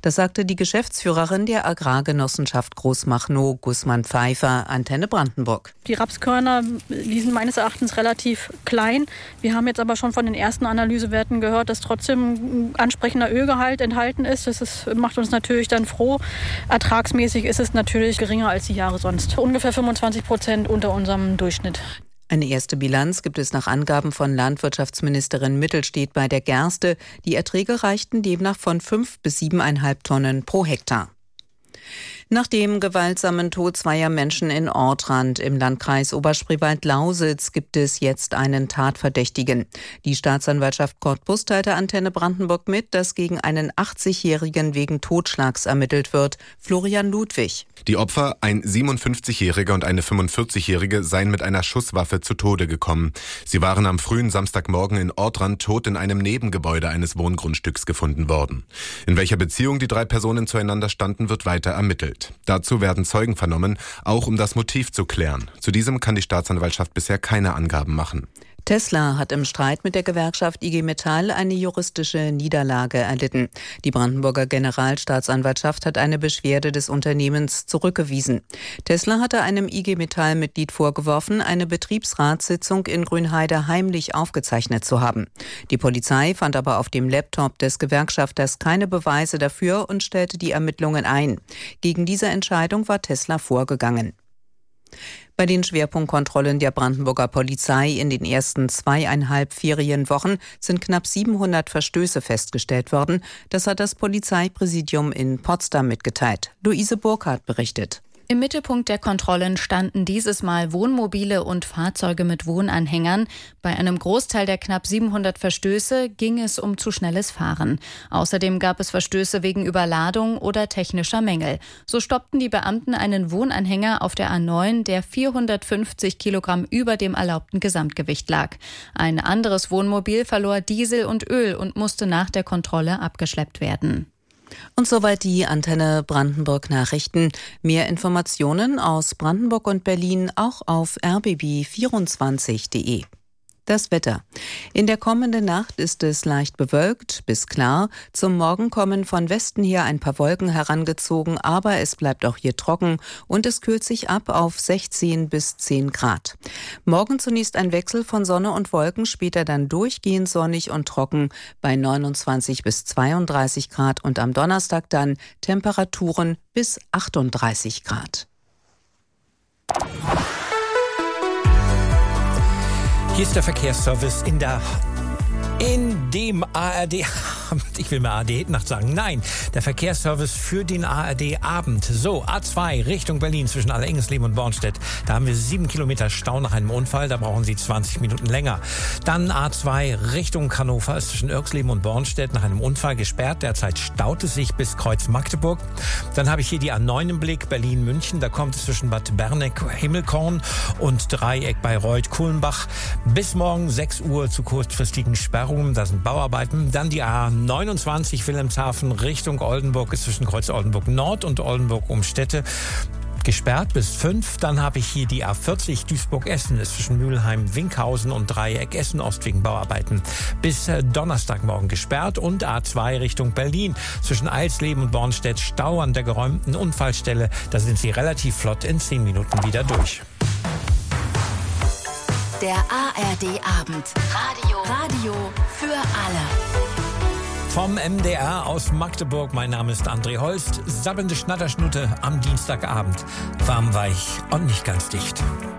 Das sagte die Geschäftsführerin der Agrargenossenschaft Großmachnow, Gusman Pfeiffer, Antenne Brandenburg. Die Rapskörner, die sind meines Erachtens relativ klein. Wir haben jetzt aber schon von den ersten Analysewerten gehört, dass trotzdem ein ansprechender Ölgehalt enthalten ist. Das macht uns natürlich dann froh. Ertragsmäßig ist es natürlich geringer als die Jahre sonst. Ungefähr 25% unter unserem Durchschnitt. Eine erste Bilanz gibt es nach Angaben von Landwirtschaftsministerin Mittelstedt bei der Gerste. Die Erträge reichten demnach von 5 bis 7,5 Tonnen pro Hektar. Nach dem gewaltsamen Tod zweier Menschen in Ortrand im Landkreis Oberspreewald-Lausitz gibt es jetzt einen Tatverdächtigen. Die Staatsanwaltschaft Cottbus teilte Antenne Brandenburg mit, dass gegen einen 80-Jährigen wegen Totschlags ermittelt wird. Florian Ludwig. Die Opfer, ein 57-Jähriger und eine 45-Jährige, seien mit einer Schusswaffe zu Tode gekommen. Sie waren am frühen Samstagmorgen in Ortrand tot in einem Nebengebäude eines Wohngrundstücks gefunden worden. In welcher Beziehung die drei Personen zueinander standen, wird weiter ermittelt. Dazu werden Zeugen vernommen, auch um das Motiv zu klären. Zu diesem kann die Staatsanwaltschaft bisher keine Angaben machen. Tesla hat im Streit mit der Gewerkschaft IG Metall eine juristische Niederlage erlitten. Die Brandenburger Generalstaatsanwaltschaft hat eine Beschwerde des Unternehmens zurückgewiesen. Tesla hatte einem IG Metall-Mitglied vorgeworfen, eine Betriebsratssitzung in Grünheide heimlich aufgezeichnet zu haben. Die Polizei fand aber auf dem Laptop des Gewerkschafters keine Beweise dafür und stellte die Ermittlungen ein. Gegen diese Entscheidung war Tesla vorgegangen. Bei den Schwerpunktkontrollen der Brandenburger Polizei in den ersten 2,5 Ferienwochen sind knapp 700 Verstöße festgestellt worden. Das hat das Polizeipräsidium in Potsdam mitgeteilt. Luise Burkhardt berichtet. Im Mittelpunkt der Kontrollen standen dieses Mal Wohnmobile und Fahrzeuge mit Wohnanhängern. Bei einem Großteil der knapp 700 Verstöße ging es um zu schnelles Fahren. Außerdem gab es Verstöße wegen Überladung oder technischer Mängel. So stoppten die Beamten einen Wohnanhänger auf der A9, der 450 Kilogramm über dem erlaubten Gesamtgewicht lag. Ein anderes Wohnmobil verlor Diesel und Öl und musste nach der Kontrolle abgeschleppt werden. Und soweit die Antenne Brandenburg Nachrichten. Mehr Informationen aus Brandenburg und Berlin auch auf rbb24.de. Das Wetter. In der kommenden Nacht ist es leicht bewölkt bis klar. Zum Morgen kommen von Westen her ein paar Wolken herangezogen, aber es bleibt auch hier trocken und es kühlt sich ab auf 16 bis 10 Grad. Morgen zunächst ein Wechsel von Sonne und Wolken, später dann durchgehend sonnig und trocken bei 29 bis 32 Grad und am Donnerstag dann Temperaturen bis 38 Grad. Hier ist der Verkehrsservice in dem ARD, ich will mal ARD-Nacht sagen, nein, der Verkehrsservice für den ARD-Abend. So, A2 Richtung Berlin zwischen Allerengesleben und Bornstedt. Da haben wir 7 Kilometer Stau nach einem Unfall, da brauchen Sie 20 Minuten länger. Dann A2 Richtung Hannover ist zwischen Irksleben und Bornstedt nach einem Unfall gesperrt. Derzeit staut es sich bis Kreuz Magdeburg. Dann habe ich hier die A9 im Blick, Berlin-München. Da kommt es zwischen Bad Berneck-Himmelkorn und Dreieck Bayreuth-Kulmbach. Bis morgen 6 Uhr zu kurzfristigen Sperrungen. Da sind Bauarbeiten. Dann die A29 Wilhelmshaven Richtung Oldenburg ist zwischen Kreuz Oldenburg Nord und Oldenburg Umstädte gesperrt bis 5. Dann habe ich hier die A40 Duisburg-Essen ist zwischen Mülheim, Winkhausen und Dreieck Essen-Ost wegen Bauarbeiten bis Donnerstagmorgen gesperrt. Und A2 Richtung Berlin zwischen Eilsleben und Bornstedt Stau an der geräumten Unfallstelle. Da sind Sie relativ flott in 10 Minuten wieder durch. Der ARD-Abend. Radio für alle. Vom MDR aus Magdeburg, mein Name ist André Holst. Sabbelnde Schnatterschnutte am Dienstagabend. Warm, weich und nicht ganz dicht.